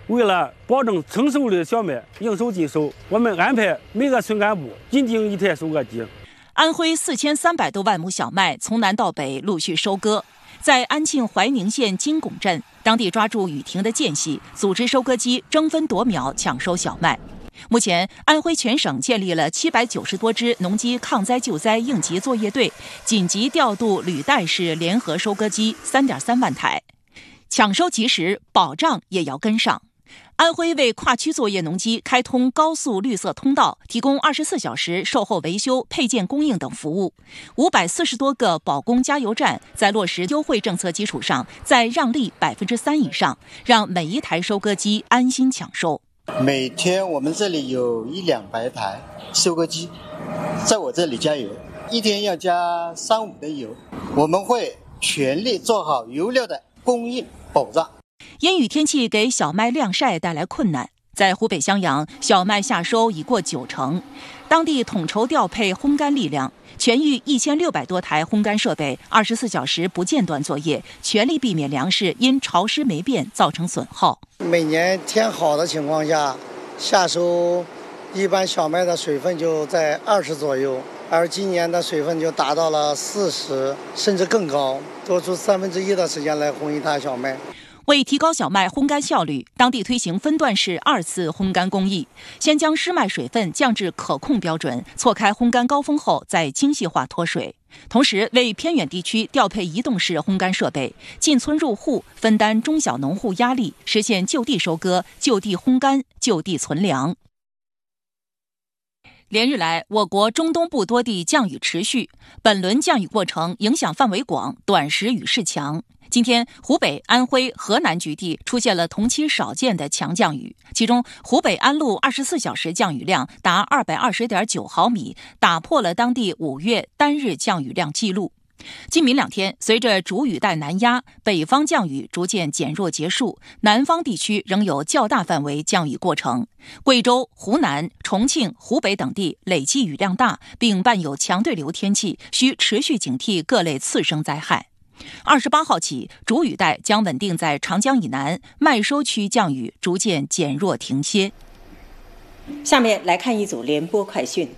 为了保证成熟的小麦应收尽收，我们安排每个村干部仅订一台收割机。 安徽4300多万亩小麦从南到北陆续收割，在安庆怀宁县金拱镇，当地抓住雨停的间隙，组织收割机争分夺秒抢收小麦。目前，安徽全省建立了790多支农机抗灾救灾应急作业队，紧急调度履带式联合收割机3.3万台，抢收及时，保障也要跟上。安徽为跨区作业农机开通高速绿色通道，提供24小时售后维修、配件供应等服务。540多个保供加油站在落实优惠政策基础上，再让利3%以上，让每一台收割机安心抢收。 每天我们这里有100-200台收割机在我这里加油，一天要加3-5吨油。我们会全力做好油料的供应保障。 阴雨天气给小麦晾晒带来困难，在湖北襄阳，小麦夏收已过90%，当地统筹调配烘干力量，全域1600多台烘干设备24小时不间断作业，全力避免粮食因潮湿霉变造成损耗。 每年天好的情况下，夏收一般小麦的水分就在20左右，而今年的水分就达到了40，甚至更高，多出1/3的时间来烘一台小麦。 为提高小麦烘干效率，当地推行分段式2次烘干工艺，先将湿麦水分降至可控标准，错开烘干高峰后再精细化脱水。同时，为偏远地区调配移动式烘干设备，进村入户，分担中小农户压力，实现就地收割、就地烘干、就地存粮。连日来，我国中东部多地降雨持续，本轮降雨过程影响范围广，短时雨势强。今天，湖北、安徽、河南局地出现了同期少见的强降雨，其中湖北安陆24小时降雨量达220.9毫米，打破了当地5月单日降雨量记录。今明两天，随着主雨带南压，北方降雨逐渐减弱结束，南方地区仍有较大范围降雨过程。贵州、湖南、重庆、湖北等地累计雨量大，并伴有强对流天气，需持续警惕各类次生灾害。28号起，主雨带将稳定在长江以南，麦收区降雨逐渐减弱停歇。 下面来看一组联播快讯。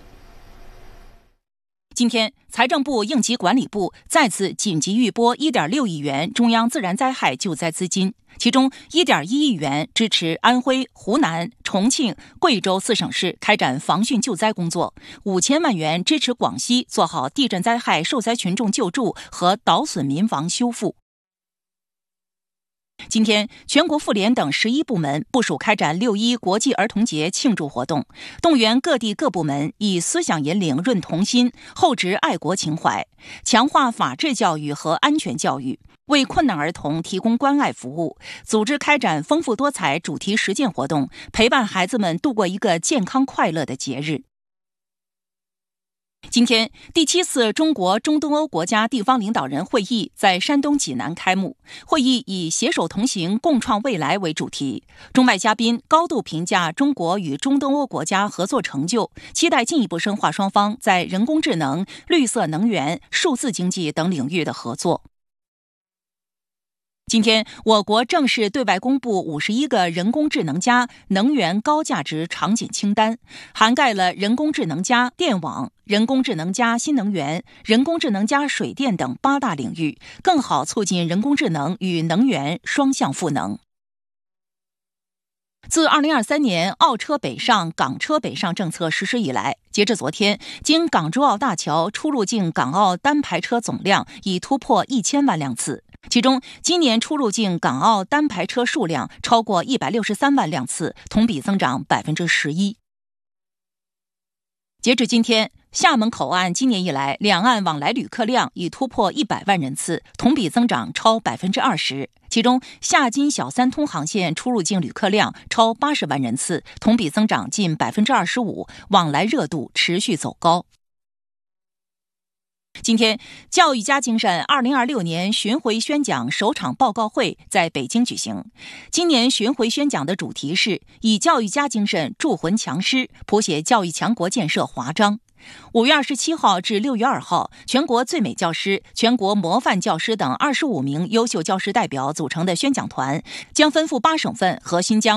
今天，财政部应急管理部再次紧急预拨1.6亿元中央自然灾害救灾资金，其中1.1亿元支持安徽、湖南、重庆、贵州4省市开展防汛救灾工作，5000万元支持广西做好地震灾害受灾群众救助和倒损民房修复。今天，全国妇联等11部门部署开展6·1国际儿童节庆祝活动，动员各地各部门以思想引领润童心，厚植爱国情怀，强化法治教育和安全教育，为困难儿童提供关爱服务，组织开展丰富多彩主题实践活动，陪伴孩子们度过一个健康快乐的节日。今天，第7次中国中东欧国家地方领导人会议在山东济南开幕。会议以携手同行，共创未来为主题。中外嘉宾高度评价中国与中东欧国家合作成就，期待进一步深化双方在人工智能、绿色能源、数字经济等领域的合作。今天，我国正式对外公布51个人工智能加能源高价值场景清单，涵盖了人工智能加电网、人工智能加新能源、人工智能加水电等8大领域，更好促进人工智能与能源双向赋能。自2023年澳车北上、港车北上政策实施以来，截至昨天，经港珠澳大桥出入境港澳单排车总量已突破1000万辆次，其中今年出入境港澳单排车数量超过163万辆次，同比增长11%。截至今天，厦门口岸今年以来两岸往来旅客量已突破100万人次，同比增长超20%。其中，厦金小三通航线出入境旅客量超80万人次，同比增长近25%，往来热度持续走高。今天，教育家精神2026年巡回宣讲首场报告会在北京举行。今年巡回宣讲的主题是以教育家精神铸魂强师，谱写教育强国建设华章。5月27号至6月2号，全国最美教师、全国模范教师等25名优秀教师代表组成的宣讲团，将分赴8省份和新疆